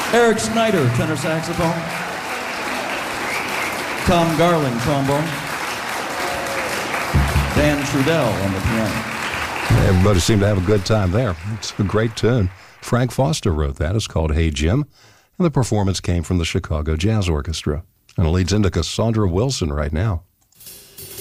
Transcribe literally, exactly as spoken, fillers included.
Eric Snyder, tenor saxophone. Tom Garland, trombone. Dan Trudell on the piano. Everybody seemed to have a good time there. It's a great tune. Frank Foster wrote that. It's called Hey Jim. And the performance came from the Chicago Jazz Orchestra. And it leads into Cassandra Wilson right now.